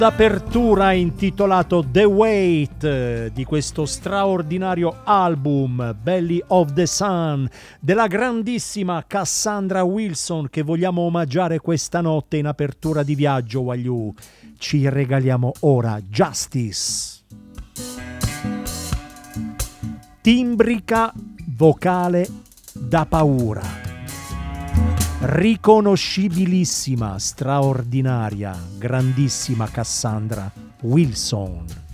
D'apertura intitolato The Weight di questo straordinario album Belly of the Sun della grandissima Cassandra Wilson, che vogliamo omaggiare questa notte in apertura di viaggio. Wagyu, ci regaliamo ora Justice, timbrica vocale da paura, riconoscibilissima, straordinaria, grandissima Cassandra Wilson.